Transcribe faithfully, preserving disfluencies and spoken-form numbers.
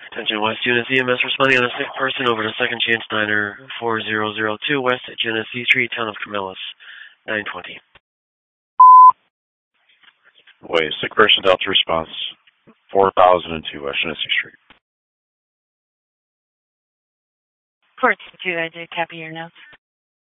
Attention West Genesee, E M S responding on a sick person over to Second Chance Diner, four zero zero two West Genesee Street, Town of Camillus, nine twenty. Wait, sick person Delta response, four thousand two West Genesee Street. four two two, I did copy your notes.